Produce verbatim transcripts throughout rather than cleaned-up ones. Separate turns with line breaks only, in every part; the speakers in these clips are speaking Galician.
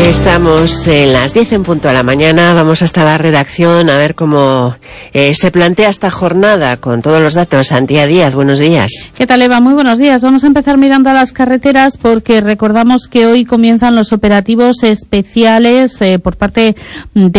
Estamos en las diez en punto de la mañana, vamos hasta la redacción a ver cómo eh, se plantea esta jornada con todos los datos. Antía Díaz, buenos días.
¿Qué tal, Eva? Muy buenos días. Vamos a empezar mirando a las carreteras porque recordamos que hoy comienzan los operativos especiales eh, por parte de,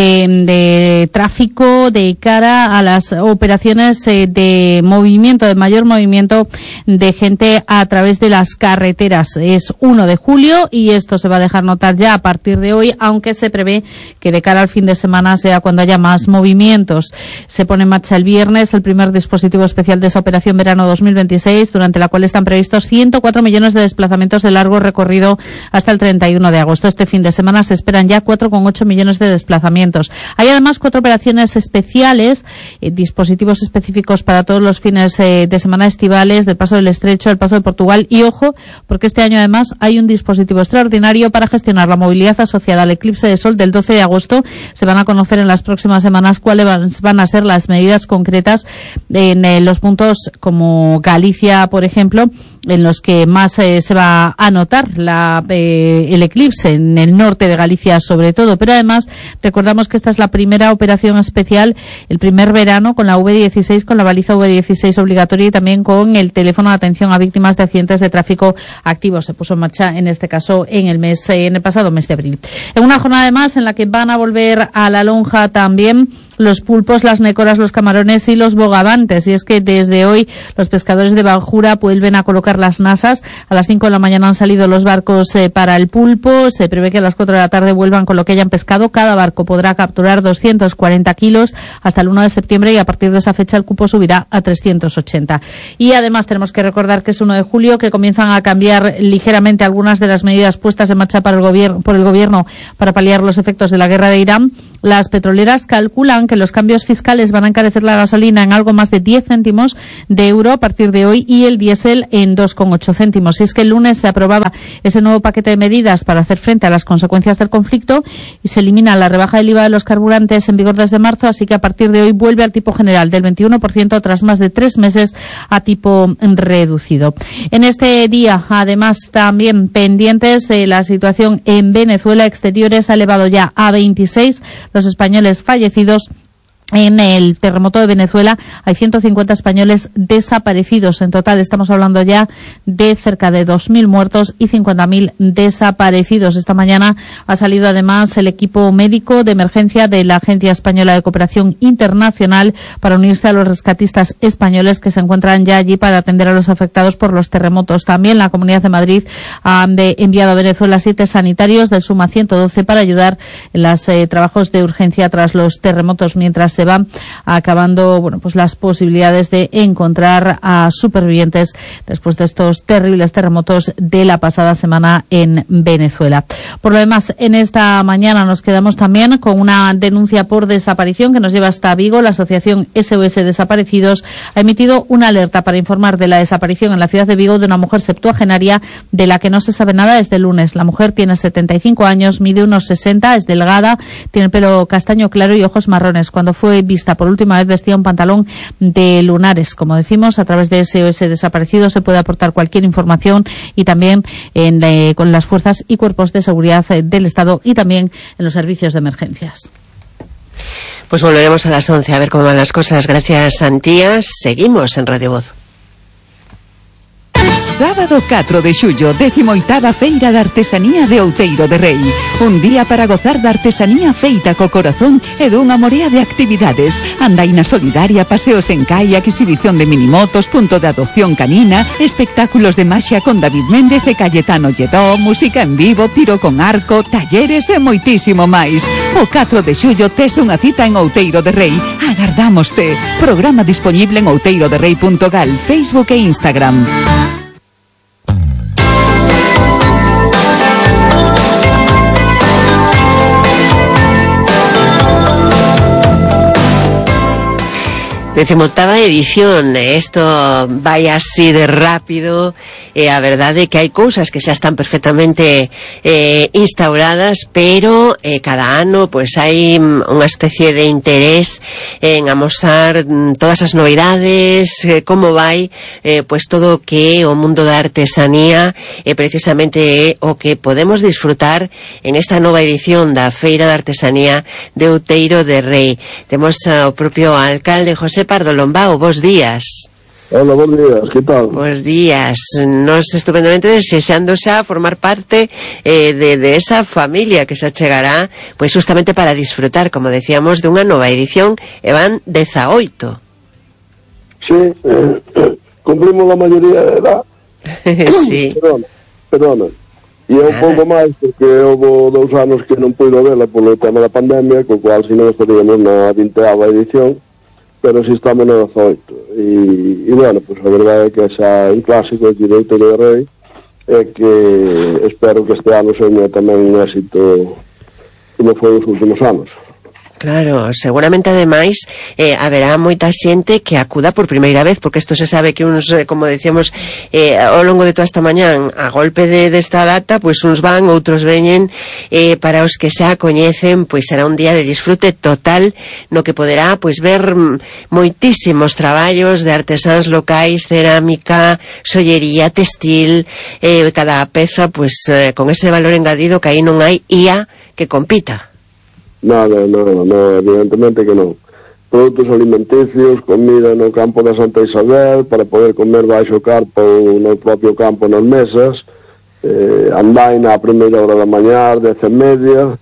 de tráfico de cara a las operaciones eh, de movimiento, de mayor movimiento de gente a través de las carreteras. Es uno de julio y esto se va a dejar notar ya a partir de hoy, aunque se prevé que de cara al fin de semana sea cuando haya más movimientos. Se pone en marcha el viernes el primer dispositivo especial de esa operación verano dos mil veintiséis, durante la cual están previstos ciento cuatro millones de desplazamientos de largo recorrido hasta el treinta y uno de agosto. Este fin de semana se esperan ya cuatro coma ocho millones de desplazamientos. Hay además cuatro operaciones especiales, eh, dispositivos específicos para todos los fines eh, de semana estivales del Paso del Estrecho, el Paso de Portugal y, ojo, porque este año además hay un dispositivo extraordinario para gestionar la movilidad asociada al eclipse de sol del doce de agosto. Se van a conocer en las próximas semanas cuáles van a ser las medidas concretas en eh, los puntos como Galicia, por ejemplo, en los que más eh, se va a notar la, eh, el eclipse, en el norte de Galicia sobre todo. Pero además recordamos que esta es la primera operación especial, el primer verano con la V dieciséis, con la baliza V dieciséis obligatoria y también con el teléfono de atención a víctimas de accidentes de tráfico activo. Se puso en marcha en este caso en el mes, eh, en el pasado mes de abril. En una jornada además en la que van a volver a la lonja también los pulpos, las nécoras, los camarones y los bogavantes. Y es que desde hoy los pescadores de Banjura vuelven a colocar las nasas. A las cinco de la mañana han salido los barcos eh, para el pulpo. Se prevé que a las cuatro de la tarde vuelvan con lo que hayan pescado. Cada barco podrá capturar doscientos cuarenta kilos hasta el uno de septiembre y a partir de esa fecha el cupo subirá a trescientos ochenta. Y además tenemos que recordar que es uno de julio, que comienzan a cambiar ligeramente algunas de las medidas puestas en marcha para el gobierno, por el gobierno para paliar los efectos de la guerra de Irán. Las petroleras calculan que los cambios fiscales van a encarecer la gasolina en algo más de diez céntimos de euro a partir de hoy y el diésel en dos coma ocho céntimos. Y es que el lunes se aprobaba ese nuevo paquete de medidas para hacer frente a las consecuencias del conflicto y se elimina la rebaja del I V A de los carburantes en vigor desde marzo, así que a partir de hoy vuelve al tipo general del veintiuno por ciento tras más de tres meses a tipo reducido. En este día, además, también pendientes de la situación en Venezuela, Exteriores ha elevado ya a veintiséis los españoles fallecidos. En el terremoto de Venezuela hay ciento cincuenta españoles desaparecidos. En total estamos hablando ya de cerca de dos mil muertos y cincuenta mil desaparecidos. Esta mañana ha salido además el equipo médico de emergencia de la Agencia Española de Cooperación Internacional para unirse a los rescatistas españoles que se encuentran ya allí para atender a los afectados por los terremotos. También la Comunidad de Madrid ha enviado a Venezuela siete sanitarios del Suma ciento doce para ayudar en los eh, trabajos de urgencia tras los terremotos, mientras se van acabando, bueno, pues las posibilidades de encontrar a supervivientes después de estos terribles terremotos de la pasada semana en Venezuela. Por lo demás, en esta mañana nos quedamos también con una denuncia por desaparición que nos lleva hasta Vigo. La asociación S O S Desaparecidos ha emitido una alerta para informar de la desaparición en la ciudad de Vigo de una mujer septuagenaria de la que no se sabe nada desde el lunes. La mujer tiene setenta y cinco años, mide unos sesenta, es delgada, tiene el pelo castaño claro y ojos marrones. Cuando fue vista por última vez vestía un pantalón de lunares. Como decimos, a través de S O S Desaparecidos se puede aportar cualquier información y también en, eh, con las fuerzas y cuerpos de seguridad eh, del Estado y también en los servicios de emergencias.
Pues volveremos a las once a ver cómo van las cosas. Gracias, Antía. Seguimos en Radio Voz.
Sábado catro de xullo, décimo oitava Feira de Artesanía de Outeiro de Rei. Un día para gozar da artesanía feita co corazón e dunha morea de actividades. Andaina solidaria, paseos en kayak, exhibición de minimotos, punto de adopción canina, espectáculos de maxia con David Méndez e Cayetano Lledó, música en vivo, tiro con arco, talleres e moitísimo máis. O catro de xullo tes unha cita en Outeiro de Rei. Agardámoste. Programa disponible en outeiroderrei punto gal, Facebook e Instagram.
Decimoctava edición, isto vai así de rápido, e a verdade é que hai cousas que xa están perfectamente eh, instauradas, pero eh, cada ano pois hai unha especie de interés en amosar mm, todas as novidades, eh, como vai eh, pois todo o que o mundo da artesanía e eh, precisamente é o que podemos disfrutar en esta nova edición da Feira de Artesanía de Outeiro de Rei. Temos ao propio alcalde José Pardo Lombao. Bos días.
Hola, bons días, que tal?
Bos días. Nos estupendamente desexando xa formar parte eh, de, de esa familia que xa chegará, pois justamente para disfrutar, como decíamos, dunha nova edición, e van dezaoito.
Sí, eh, cumplimos a maioría de edad.
Sí.
Perdona, perdona. E é un pouco máis, porque houve dous anos que non puido vela polo tema da pandemia, co cual si non estaríamos na vinteava edición, pero si estamos na dezaoito. E, e bueno, pues a verdade é que xa un clásico de Outeiro de Rei, é que espero que este ano seña tamén un éxito como foi os últimos anos.
Claro, seguramente ademais eh, haberá moita xente que acuda por primeira vez, porque isto se sabe que uns, eh, como decíamos eh, ao longo de toda esta mañán, a golpe de desta data, pois uns van, outros veñen, eh, para os que xa coñecen, pois será un día de disfrute total, no que poderá pois ver moitísimos traballos de artesáns locais, cerámica, sollería, textil, eh, cada peza pois eh, con ese valor engadido que aí non hai I A que compita.
Nada, no, no, evidentemente que non. Produtos alimenticios, comida no campo da Santa Isabel, para poder comer baixo carpo no propio campo nas mesas, eh, andaina a primeira hora da mañá, dez e media,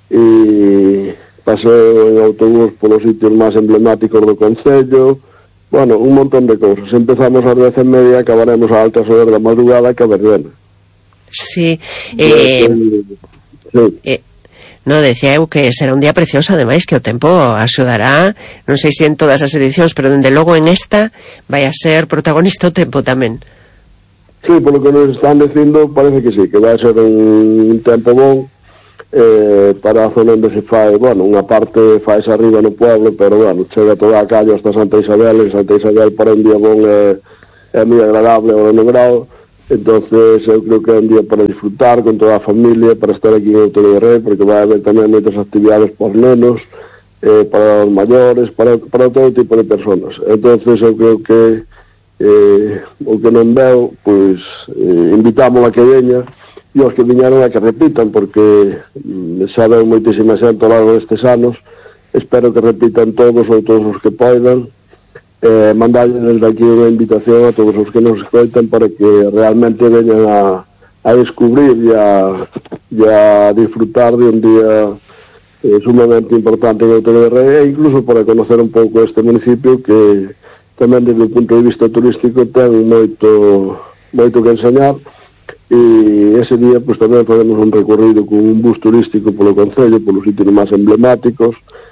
e paseo en autobús polos sitios máis emblemáticos do Concello, bueno, un montón de cousas. Empezamos ás dez e media, acabaremos a altas horas da madrugada, que a verbena.
Sí, eh...
sí.
eh... No, decía eu que será un día precioso, ademais que o tempo axudará, non sei se en todas as edicións, pero dende logo en esta vai a ser protagonista o tempo tamén.
Sí, polo que nos están dicindo, parece que sí, que vai ser un tempo bon eh, para a zona onde se fai, bueno, unha parte fai arriba no pueblo, pero bueno, chega toda a calle hasta Santa Isabel, e Santa Isabel para un día bon é, é moi agradable ao ano grado. Entonces eu creo que é un día para disfrutar con toda a familia, para estar aquí en Outeiro de Rei, porque vai haber tamén moitas actividades por nenos, eh, para os maiores, para, para todo tipo de personas. Entonces eu creo que eh, o que non veo, pois eh, invitamos a que veña, e os que viñaron a que repitan, porque mm, xa veo moitísima xente ao largo destes anos. Espero que repitan todos ou todos os que poidan. Eh, mandarles desde aquí unha invitación a todos os que nos escoitan para que realmente veñan a, a descubrir e a, e a disfrutar de un día eh, sumamente importante en Outeiro de Rei, e incluso para conocer un pouco este municipio que tamén desde o punto de vista turístico ten moito moito que enseñar, e ese día pues tamén faremos un recorrido con un bus turístico polo Concello, polos sitios máis emblemáticos,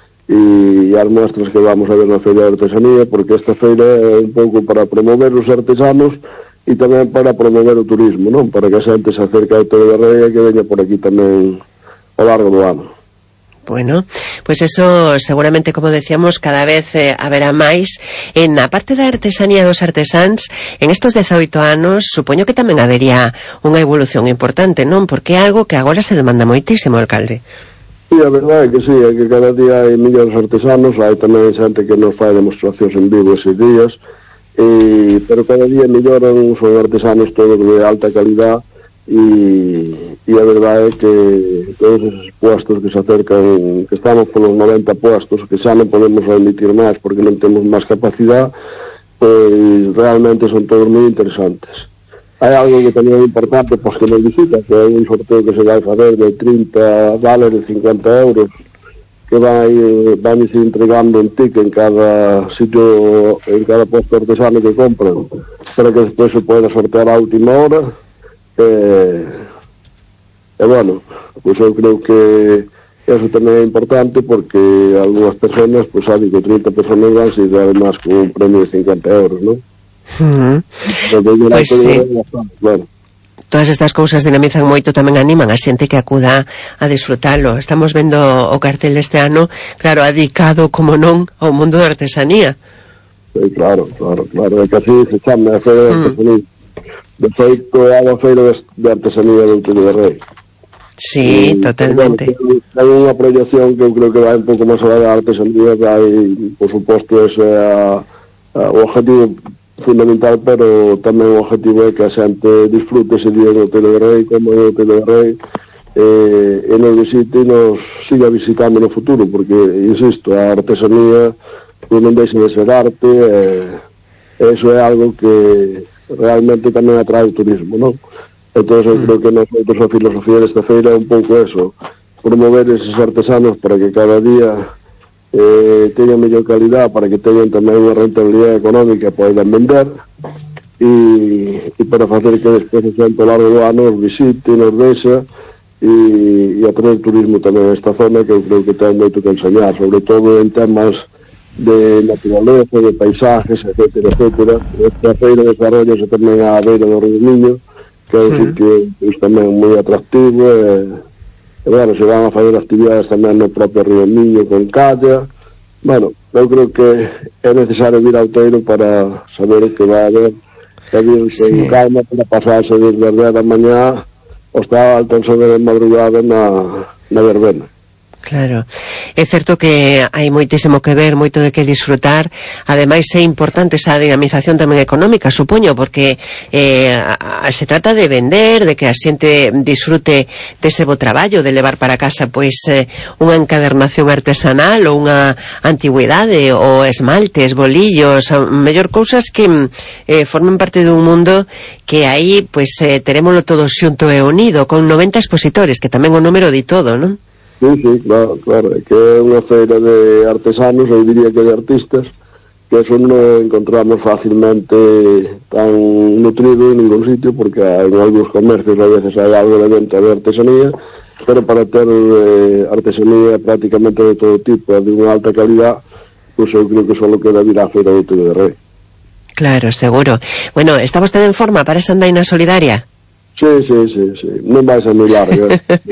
e as mostras que vamos a ver na Feira de Artesanía, porque esta feira é un pouco para promover os artesanos e tamén para promover o turismo, non? Para que a xente se acerque a Outeiro de Rei e que veña por aquí tamén ao largo do ano.
Bueno, pues eso seguramente, como decíamos, cada vez eh, haberá máis. En a parte da artesanía dos artesáns, en estos dezaoito anos, supoño que tamén habería unha evolución importante, non? Porque é algo que agora se demanda moitísimo, alcalde.
Sí, a verdade é que sí, é que cada día hai millóns artesanos, hai tamén xente que nos fai demostracións en vivo eses días, e, pero cada día melloran, son artesanos todos de alta calidad, e, e a verdade é que todos esos puestos que se acercan, que estamos polos noventa puestos, que xa non podemos emitir máis porque non temos máis capacidade, pois realmente son todos moi interesantes. Hai algo que tamén é importante, pois que nos visita, que é un sorteo que se vai fazer de trinta vales de cincuenta euros, que vai, vai se entregando un ticket en cada sitio, en cada posto artesano que compran, para que despois se poida sortear a última hora. E, e bueno, pois eu creo que eso tamén é importante, porque algunhas personas, pois saben que trinta personas van se dar máis con un premio de cincuenta euros, non?
Uh-huh. Pois sí. Bueno. Todas estas cousas dinamizan moito, tamén animan a xente que acuda a disfrutalo. Estamos vendo o cartel deste ano, claro, adicado, como non, ao mundo da artesanía.
Sí, claro, claro, claro, é que así se chama a feira de artesanía. De feito, é a feira de artesanía de Outeiro de Rei.
Sí, e, totalmente.
Bueno, hai unha proyección que eu creo que vai un pouco máis alá da artesanía, vai, por suposto, ese é o objetivo fundamental, pero tamén o objetivo é que a xente disfrute ese día no Outeiro de Rei, como no Outeiro de Rei, eh, e nos visite e nos siga visitando no futuro, porque, insisto, a artesanía non deixa de ser arte, e eso é algo que realmente tamén atrae o turismo, non? Entón, eu creo que nosotros a filosofía desta feira é un pouco eso, promover eses artesanos para que cada día eh, teñan mellor calidad, para que teñan tamén unha rentabilidade económica e poidan vender, e, e para facer que despois o xente ao largo do ano os visite, nos deixa, e, e atraer turismo tamén a esta zona, que eu creo que ten moito que enseñar, sobre todo en temas de naturaleza, de paisajes, etcétera, etcétera. Esta feira desarrollase tamén a beira do Río Miño, que é uh-huh. que é tamén moi atractivo, e, e bueno, se van a fazer actividades tamén no propio Río Miño con calla. Bueno, eu creo que é necesario vir a Outeiro para saber o que vai a haber, e vir sí. con calma para pasarse desde as dez da mañá hasta altas horas de madrugada na, na verbena.
Claro, é certo que hai moitísimo que ver, moito de que disfrutar. Ademais é importante esa dinamización tamén económica, supoño, porque eh, a, a, se trata de vender, de que a xente disfrute dese bo traballo, de levar para casa pois eh, unha encadernación artesanal ou unha antigüidade, ou esmaltes, bolillos, a, mellor cousas que eh, formen parte dun mundo que aí pois eh, terémolo todo xunto e unido, con noventa expositores, que tamén o número di todo, non?
Sí, sí, claro, claro, é que é unha feira de artesanos, eu diría que de artistas, que eso non encontramos facilmente tan nutrido en ningún sitio, porque en algúns comercios a veces hai algo de venta de artesanía, pero para ter eh, artesanía prácticamente de todo tipo, de unha alta calidad, pois eu creo que só queda vir á feira de Outeiro de Rei.
Claro, seguro. Bueno, está vostede en forma para esa andaina solidaria?
Sí, sí, sí, sí, non vai ser moi larga,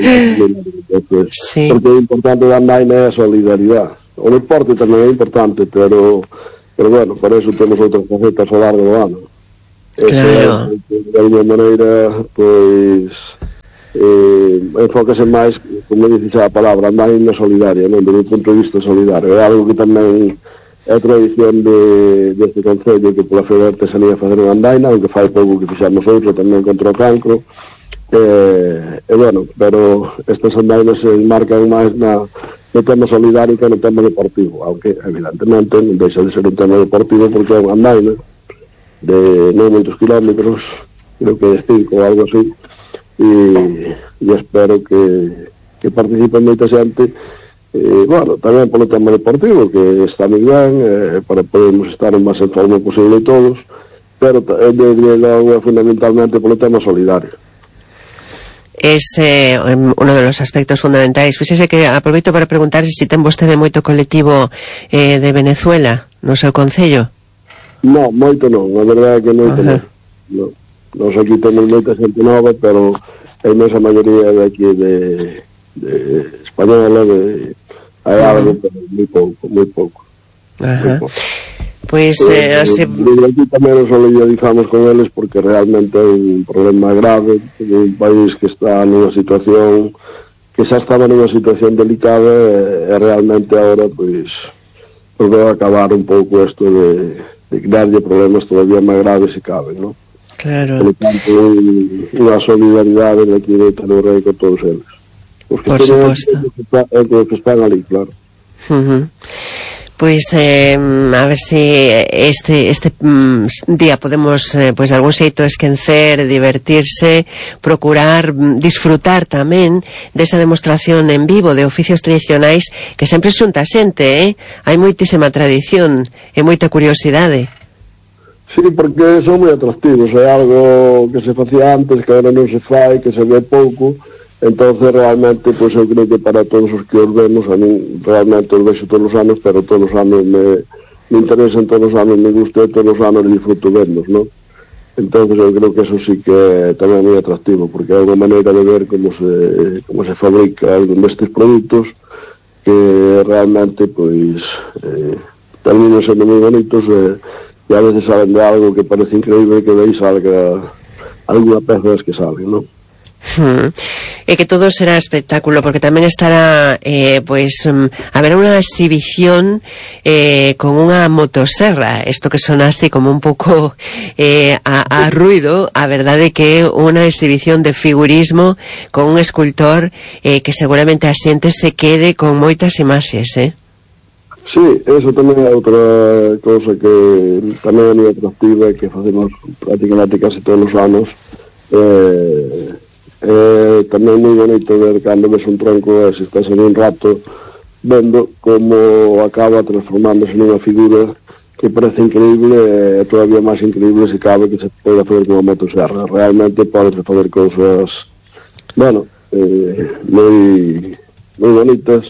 eh? Sí. Porque o importante da andaina é a solidaridade. O deporte tamén é importante, pero pero bueno, por eso temos outras facetas ao largo do ano.
Claro.
Este, de alguma maneira, pois eh, enfócase máis, como dices a palabra, andaina solidaria, non? Desde o punto de vista solidario. É algo que tamén é a tradición de, deste concello, que pola Feira de Artesanía facer unha andaina, aunque fai pouco que fixamos outro tamén contra o cancro, e, e bueno, pero estas andainas se enmarcan máis na, no tema solidario que no tema deportivo, aunque evidentemente non deixa de ser un tema deportivo, porque é unha andaina de non moitos kilómetros, creo que de cinco ou algo así, e, e espero que, que participen moita xente. Eh, bueno, tamén polo tema deportivo, que está moi ben, eh, para podermos estar o máis en forma posible todos, pero é de logo fundamentalmente polo tema solidario.
Es eh, uno de los aspectos fundamentais. Fíxese que aproveito para preguntar se si ten vostede moito colectivo eh, de Venezuela no seu concello.
No, moito non, a verdade é que moito non. No. Nos aquí temos moita xente nova, pero a inmensa maioría de aquí de, de española, de hai algo, pero moi pouco, moi pouco.
Ajá. Moi pouco. Pois, eh,
eh,
se...
aquí tamén nos solidarizamos con eles porque realmente é un problema grave, é un país que está nunha situación que xa estaba nunha situación delicada, e, e realmente agora, pois, pues, vai acabar un pouco isto de, de crearlle problemas todavía máis graves se caben, non?
Claro.
Por tanto, unha solidaridade de aquí de Outeiro de Rei con todos eles.
Por suposto.
É que, que están ali, claro.
Uh-huh. Pois eh, a ver se este este mm, día podemos eh, pois de algún xeito esquecer, divertirse, procurar mm, disfrutar tamén desa demostración en vivo de oficios tradicionais que sempre xunta xente, eh? Hai moitísima tradición e moita curiosidade.
Sí, porque son moi atractivos, é algo que se facía antes, que agora non se fai, que se ve pouco. Entonces realmente, pues eu creo que para todos os que os vemos, a mí realmente os vexo todos os anos, pero todos os anos me, me interesan, todos os anos me gusta, todos os anos disfruto vernos, ¿no? Entonces eu creo que eso sí que é tamén moi atractivo, porque é unha maneira de ver como se, como se fabrica algún destes produtos que realmente, pois, eh, terminan sendo moi bonitos, e, e a veces salen de algo que parece increíble, que de aí salga alguna peza das que salen, non?
Hmm. E que todo será espectáculo, porque tamén estará eh, pois um, haber unha exhibición eh, con unha motoserra, isto que sona así como un pouco eh, a, a ruido. A verdade que é unha exhibición de figurismo con un escultor eh, que seguramente a xente se quede con moitas imaxes, eh?
Sí, eso tamén é outra cousa que tamén é moi atractiva, que facemos prácticamente casi todos os anos. eh Eh, tamén moi bonito ver cando ves un tronco e se estás en un rato vendo como acaba transformándose nunha figura que parece increíble, e todavía máis increíble se cabe que se pode fazer con unha motosserra. Realmente podes fazer cousas, bueno, eh, moi moi bonitas,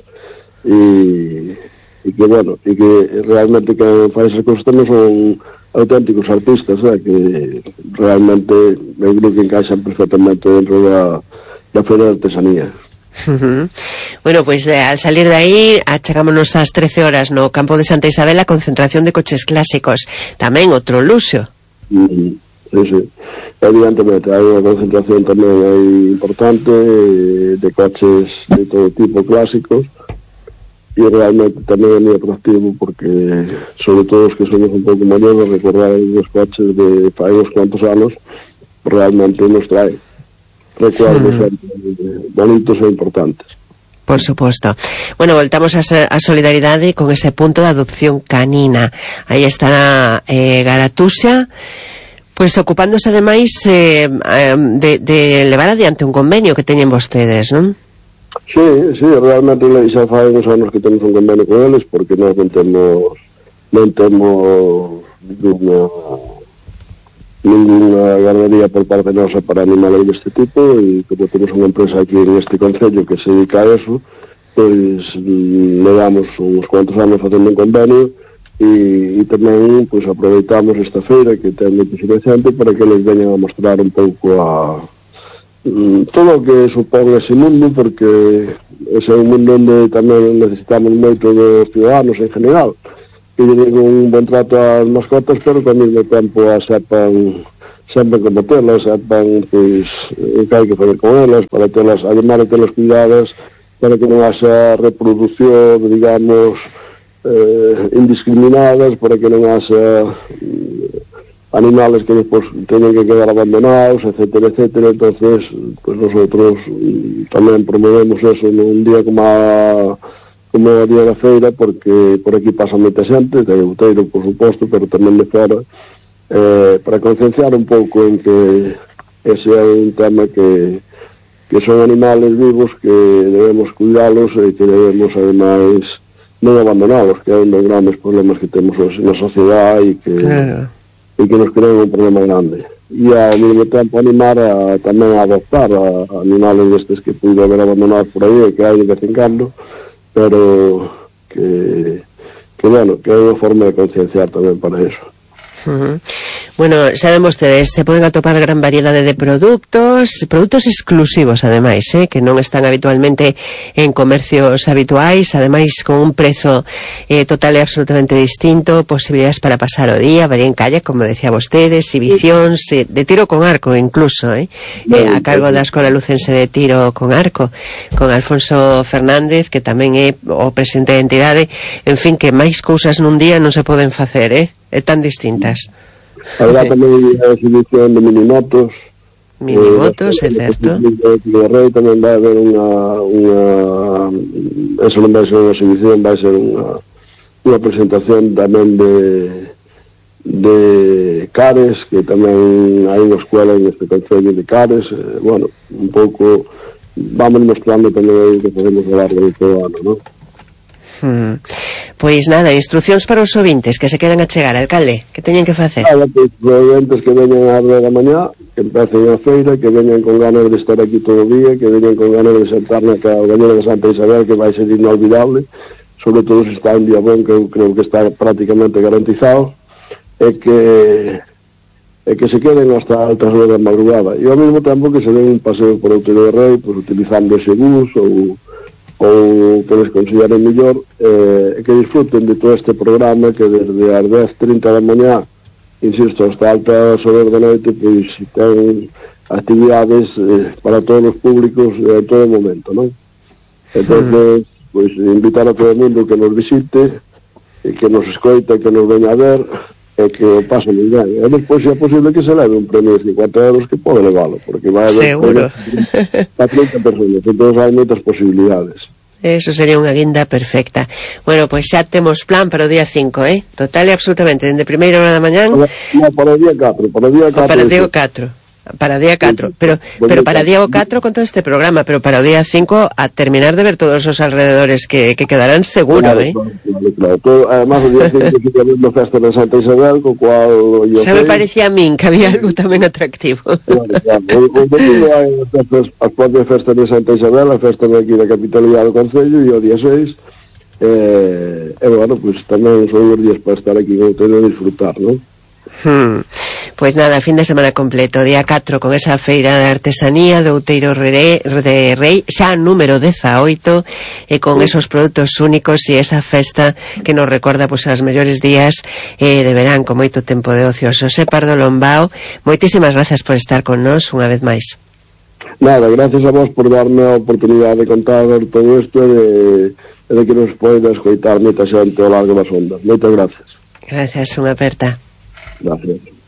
e, e que, bueno, e que realmente que faz esas cousas tamén son auténticos artistas, eh, que realmente eu creo que encaixan perfectamente dentro da, da Feira de Artesanía.
Uh-huh. Bueno, pois pues, eh, al salir de aí achegámonos ás trece horas no campo de Santa Isabel, a concentración de coches clásicos, tamén outro luxo.
Uh-huh. Sí, sí, evidentemente hai unha concentración tamén aí importante de coches de todo tipo clásicos, e realmente tamén é moi atractivo, porque sobre todo os que somos un pouco maiores, recordar os coches de fai uns cuantos anos realmente nos trae recuerdos mm. bonitos e importantes.
Por suposto. Bueno, voltamos a, a solidaridade con ese punto de adopción canina. Aí estará eh, Garatuxa, pois ocupándose ademais eh, de, de levar adiante un convenio que teñen vostedes, non?
Sí, sí, realmente xa fai uns anos que temos un convenio con eles, porque nós non temos non temos ninguna ninguna ganadería por parte nosa para animales deste tipo, e como temos unha empresa aquí neste concello que se dedica a eso, pois levamos uns cuantos anos facendo un convenio, e, e tamén pois aproveitamos esta feira que ten moito xente para que eles veñan a mostrar un pouco a todo o que supón ese mundo, porque ese é un mundo onde tamén necesitamos moito dos ciudadanos en general, que lleven un buen trato ás mascotas, pero que ao mesmo tempo a sepan sempre como telas, sepan pois o que hai que fazer con elas para telas, además de telas cuidadas, para que non haxa reproducción, digamos, eh, indiscriminadas, para que non haxa animales que despois teñen que quedar abandonados, etcétera, etcétera. Entonces, pues nosotros tamén promovemos eso nun día como a, como a día da feira, porque por aquí pasa moita xente, de Outeiro, por suposto, pero tamén de fora, eh, para concienciar un pouco en que ese é un tema que, que son animales vivos, que debemos cuidalos e que debemos, ademais, non abandonalos, que é un dos grandes problemas que temos na sociedade e que... Claro. E que nos crean un problema grande, e ao mesmo tempo animar a, tamén a adoptar a, a animales destes que pude haber abandonados por aí e que hai de vez en cando, pero que, que bueno, que hai unha forma de concienciar tamén para eso.
Uh-huh. Bueno, saben vostedes, se poden atopar gran variedade de produtos, produtos exclusivos ademais, eh, que non están habitualmente en comercios habituais, ademais con un prezo eh, total e absolutamente distinto, posibilidades para pasar o día, varía en calle, como decía vostedes, exhibicións, eh, de tiro con arco incluso, eh, eh, a cargo da Escola Lucense de Tiro con Arco, con Alfonso Fernández, que tamén é o presidente da entidade. En fin, que máis cousas nun día non se poden facer, eh, é tan distintas.
Habrá tamén a exhibición de minimotos.
Minimotos, eh, é certo.
O Rei tamén vai haber unha, unha eso non vai ser unha exhibición, vai ser unha, unha presentación tamén de de Cares, que tamén hai unha escuela en este concello de Cares, eh, bueno, un pouco vamos mostrando tamén aí que podemos falar de todo o ano, non?
Hmm. Pois nada, instruccións para os ouvintes que se queran achegar, alcalde, que teñen que facer?
Nada, pois os ouvintes que veñan a hora da mañá, que empecen a feira, que veñan con ganas de estar aquí todo o día, que veñan con ganas de sentar na Gañera de Santa Isabel, que vai ser inolvidable, sobre todo se está en día bon, que eu creo que está prácticamente garantizado, e que e que se queden hasta altas horas da madrugada, e ao mesmo tempo que se den un paseo por Outeiro de Rei, pues, utilizando ese bus ou ou que les consideren mellor, eh, que disfruten de todo este programa que desde as dez e trinta da mañá, insisto, hasta altas horas da noite, pois ten actividades eh, para todos os públicos en todo momento, non? Entón, pois, invitar a todo o mundo que nos visite, e que nos escoita, que nos veña a ver, e que o pase moi ben. E despois, se é posible, que se leve un premio de cincuenta euros, que pode levalo, porque vai a haber a trinta personas, entón hai moitas posibilidades.
Eso sería unha guinda perfecta. Bueno, pois xa temos plan para o día cinco, eh? Total e absolutamente, dende primeira hora da mañán...
No, para o día catro, para o día catro.
Para o día catro. Para o día catro, pero pero para o día catro con todo este programa, pero para o día cinco a terminar de ver todos os alrededores que, que quedarán seguro,
claro,
eh?
Claro, claro. Todo, además, o día cinco que habendo festa de Santa Isabel, co cual...
Xa me parecía a min que había algo tamén atractivo.
Claro, claro. O, o domingo hai as propias festas de Santa Isabel, a festa de aquí da capitalidade do Concello, e o día seis, eh, e, bueno, pues tamén son os días para estar aquí en Outeiro e disfrutar, non?
Hmm. Pois nada, fin de semana completo, día catro con esa feira de artesanía do Outeiro de Rei, xa número dezaoito, e con esos produtos únicos e esa festa que nos recorda pois as mellores días eh, de verán con moito tempo de ocio. Xosé Pardo Lombao, moitísimas grazas por estar con nós unha vez máis.
Nada, gracias a vos por darme a oportunidade de contar todo isto e de, de que nos poida escoitar moita xente ao largo das ondas. Moitas gracias.
Gracias, unha aperta.
Gracias.